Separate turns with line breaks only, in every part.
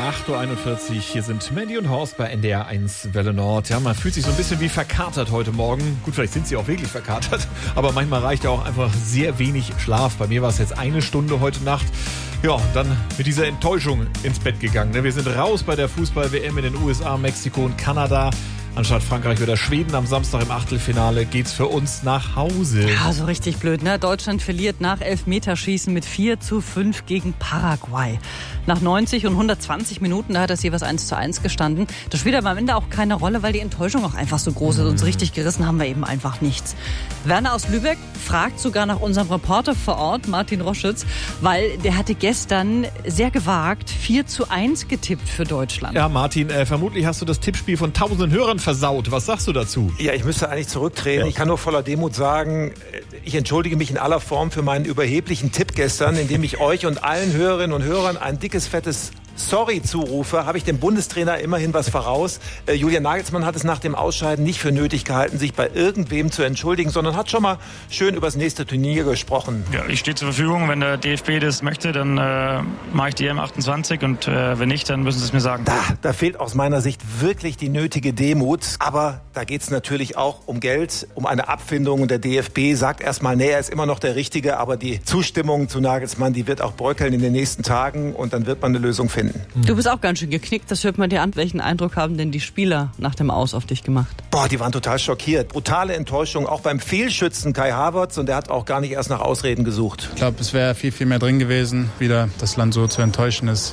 8.41 Uhr. Hier sind Mandy und Horst bei NDR 1 Welle Nord. Ja, man fühlt sich so ein bisschen wie verkatert heute Morgen. Gut, vielleicht sind sie auch wirklich verkatert, aber manchmal reicht ja auch einfach sehr wenig Schlaf. Bei mir war es jetzt 1 Stunde heute Nacht. Ja, dann mit dieser Enttäuschung ins Bett gegangen. Wir sind raus bei der Fußball-WM in den USA, Mexiko und Kanada. Anstatt Frankreich oder Schweden am Samstag im Achtelfinale geht's für uns nach Hause.
Ja, so richtig blöd, ne? Deutschland verliert nach Elfmeterschießen mit 4:5 gegen Paraguay. Nach 90 und 120 Minuten, da hat das jeweils 1:1 gestanden. Das spielt aber am Ende auch keine Rolle, weil die Enttäuschung auch einfach so groß ist. Und so richtig gerissen haben wir eben einfach nichts. Werner aus Lübeck fragt sogar nach unserem Reporter vor Ort, Martin Roschütz, weil der hatte gestern sehr gewagt 4:1 getippt für Deutschland.
Ja, Martin, vermutlich hast du das Tippspiel von tausenden Hörern versaut. Was sagst du dazu?
Ja, ich müsste eigentlich zurücktreten. Ja. Ich kann nur voller Demut sagen, ich entschuldige mich in aller Form für meinen überheblichen Tipp gestern, indem ich euch und allen Hörerinnen und Hörern ein dickes, fettes Sorry zurufe, habe ich dem Bundestrainer immerhin was voraus. Julian Nagelsmann hat es nach dem Ausscheiden nicht für nötig gehalten, sich bei irgendwem zu entschuldigen, sondern hat schon mal schön über das nächste Turnier gesprochen.
Ja, ich stehe zur Verfügung. Wenn der DFB das möchte, dann mache ich die M28 und wenn nicht, dann müssen sie es mir sagen.
Da fehlt aus meiner Sicht wirklich die nötige Demut. Aber da geht es natürlich auch um Geld, um eine Abfindung. Und der DFB sagt erstmal, nee, er ist immer noch der Richtige, aber die Zustimmung zu Nagelsmann, die wird auch bröckeln in den nächsten Tagen und dann wird man eine Lösung finden.
Du bist auch ganz schön geknickt, das hört man dir an. Welchen Eindruck haben denn die Spieler nach dem Aus auf dich gemacht?
Boah, die waren total schockiert. Brutale Enttäuschung, auch beim Fehlschützen Kai Havertz, und der hat auch gar nicht erst nach Ausreden gesucht.
Ich glaube, es wäre viel, viel mehr drin gewesen. Wieder das Land so zu enttäuschen ist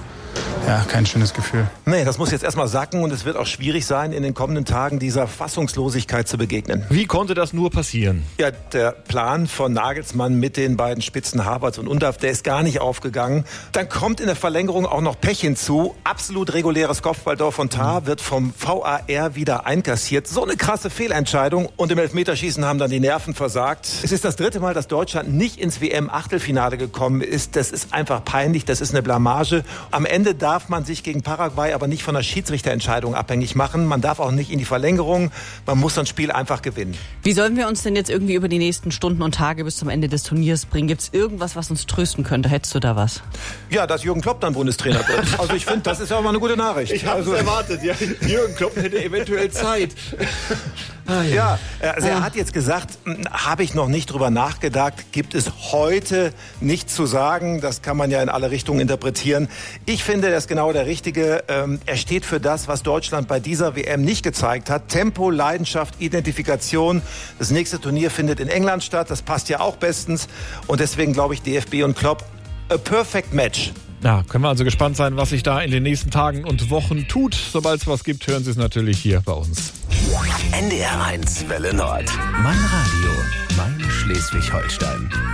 kein schönes Gefühl.
Nee, das muss jetzt erstmal sacken und es wird auch schwierig sein, in den kommenden Tagen dieser Fassungslosigkeit zu begegnen.
Wie konnte das nur passieren?
Ja, der Plan von Nagelsmann mit den beiden Spitzen Havertz und Undav, der ist gar nicht aufgegangen. Dann kommt in der Verlängerung auch noch Pech hinzu. Absolut reguläres Kopfballtor von Tah wird vom VAR wieder einkassiert. So eine krasse Fehlentscheidung. Und im Elfmeterschießen haben dann die Nerven versagt. Es ist das 3. Mal, dass Deutschland nicht ins WM-Achtelfinale gekommen ist. Das ist einfach peinlich, das ist eine Blamage. Am Ende darf man sich gegen Paraguay aber nicht von der Schiedsrichterentscheidung abhängig machen. Man darf auch nicht in die Verlängerung. Man muss so ein Spiel einfach gewinnen.
Wie sollen wir uns denn jetzt irgendwie über die nächsten Stunden und Tage bis zum Ende des Turniers bringen? Gibt es irgendwas, was uns trösten könnte? Hättest du da was?
Ja, dass Jürgen Klopp dann Bundestrainer wird. Also ich finde, das ist ja auch mal eine gute Nachricht.
Ich habe es erwartet. Ja. Jürgen Klopp hätte eventuell Zeit.
Er hat jetzt gesagt, habe ich noch nicht drüber nachgedacht, gibt es heute nicht zu sagen. Das kann man ja in alle Richtungen interpretieren. Ich finde, das ist genau der Richtige. Er steht für das, was Deutschland bei dieser WM nicht gezeigt hat. Tempo, Leidenschaft, Identifikation. Das nächste Turnier findet in England statt. Das passt ja auch bestens. Und deswegen glaube ich, DFB und Klopp, a perfect match.
Ja, können wir also gespannt sein, was sich da in den nächsten Tagen und Wochen tut. Sobald es was gibt, hören Sie es natürlich hier bei uns.
NDR 1 Welle Nord. Mein Radio, mein Schleswig-Holstein.